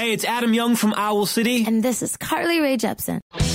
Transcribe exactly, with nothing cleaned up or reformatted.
Hey, it's Adam Young from Owl City. And this is Carly Rae Jepsen.